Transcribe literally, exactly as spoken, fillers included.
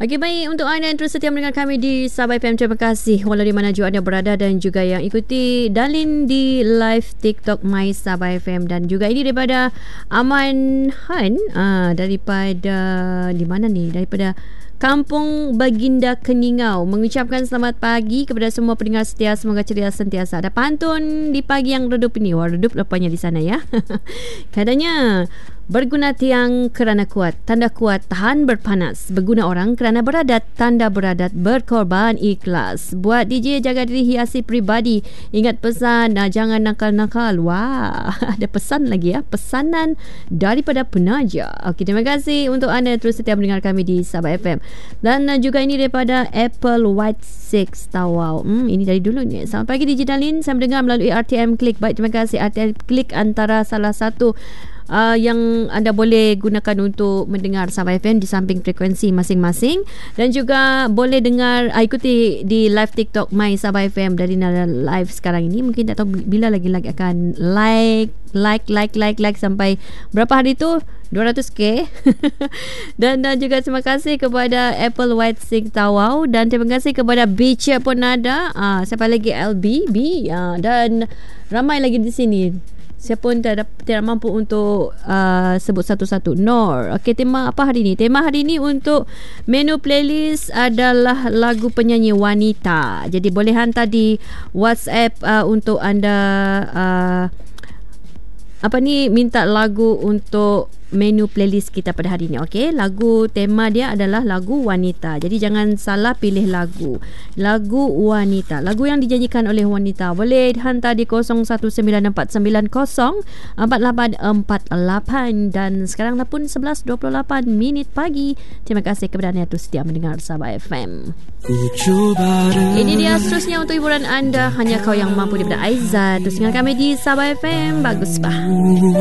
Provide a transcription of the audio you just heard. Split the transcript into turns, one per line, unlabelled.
Okey, baik, untuk anda yang terus setia mendengar kami di Sabah F M, terima kasih walau di mana juga anda berada, dan juga yang ikuti Darlin di live TikTok My Sabah F M. Dan juga ini daripada Aman Han, uh, daripada di mana ni? Daripada Kampung Baginda Keningau, mengucapkan selamat pagi kepada semua pendengar setia, semoga ceria sentiasa. Ada pantun di pagi yang redup ini. Wah, redup lepasnya di sana ya. Katanya, berguna tiang kerana kuat, tanda kuat tahan berpanas. Berguna orang kerana beradat, tanda beradat berkorban ikhlas. Buat D J jaga diri, hiasi pribadi. Ingat pesan, nah, jangan nakal-nakal. Wah, ada pesan lagi ya. Pesanan daripada penaja. Okey, terima kasih untuk anda terus setia mendengar kami di Sabah F M. Dan uh, juga ini daripada Apple White Six Tawau. Hmm, ini dari dulu ni. Selamat pagi D J Darlin, saya mendengar melalui R T M Click. Baik, terima kasih. R T M Click antara salah satu Uh, yang anda boleh gunakan untuk mendengar Sabah F M di samping frekuensi masing-masing, dan juga boleh dengar uh, ikuti di live TikTok My Sabah F M dari Nara live sekarang ini. Mungkin tak tahu bila lagi lagi akan like like like like like sampai berapa hari tu, dua ratus k. Dan uh, juga terima kasih kepada Apple White Sing Tawau, dan terima kasih kepada Beach pun ada. Uh, siapa lagi? L B B uh, dan ramai lagi di sini. Saya pun tidak, tidak mampu untuk uh, sebut satu-satu. Nor. Okey, tema apa hari ini? Tema hari ini untuk menu playlist adalah lagu penyanyi wanita. Jadi boleh hantar di WhatsApp uh, untuk anda uh, apa ni, minta lagu untuk menu playlist kita pada hari ini. Okey, lagu tema dia adalah lagu wanita. Jadi jangan salah pilih lagu. Lagu wanita, lagu yang dinyanyikan oleh wanita. Boleh hantar di kosong satu sembilan empat sembilan kosong empat lapan empat lapan. Dan sekarang dah pun sebelas dua puluh lapan minit pagi. Terima kasih kepada anda yang terus setia mendengar Sabah F M. Ini dia seterusnya untuk hiburan anda, Hanya Kau Yang Mampu daripada Aizat. Terus dengan kami di Sabah F M. Bagus bah.